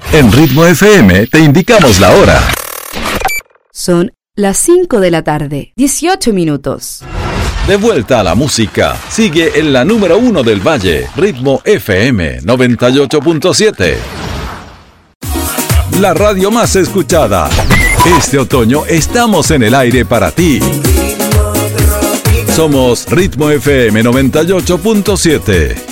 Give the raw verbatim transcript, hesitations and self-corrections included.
En Ritmo F M te indicamos la hora. Son las cinco de la tarde, dieciocho minutos. De vuelta a la música. Sigue en la número uno del Valle, Ritmo F M noventa y ocho punto siete. La radio más escuchada. Este otoño estamos en el aire para ti. Somos Ritmo F M noventa y ocho punto siete.